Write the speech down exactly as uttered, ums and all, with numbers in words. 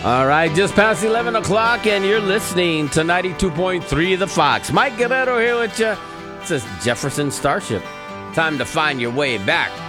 All right, just past eleven o'clock, and you're listening to ninety-two point three The Fox. Mike Guerrero here with you. It says Jefferson Starship. Time to find your way back